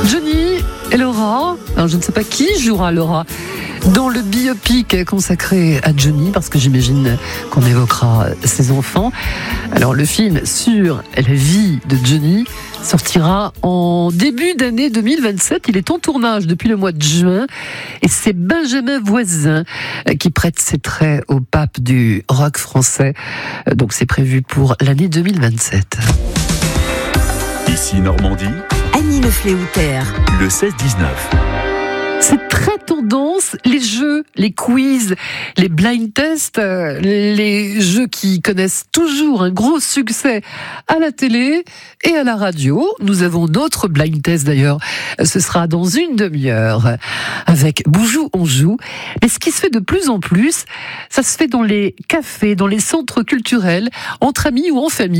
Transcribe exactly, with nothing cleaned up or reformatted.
Johnny et Laura, alors je ne sais pas qui jouera Laura dans le biopic consacré à Johnny, parce que j'imagine qu'on évoquera ses enfants. Alors le film sur la vie de Johnny sortira en début d'année deux mille vingt-sept. Il est en tournage depuis le mois de juin et c'est Benjamin Voisin qui prête ses traits au pape du rock français. Donc c'est prévu pour l'année deux mille vingt-sept. Ici Normandie, Annie Le Fléouther, le seize dix-neuf. C'est très tendance, les jeux, les quiz, les blind tests, les jeux qui connaissent toujours un gros succès à la télé et à la radio. Nous avons notre blind test d'ailleurs, ce sera dans une demi-heure avec Boujou on joue. Mais ce qui se fait de plus en plus, ça se fait dans les cafés, dans les centres culturels, entre amis ou en famille.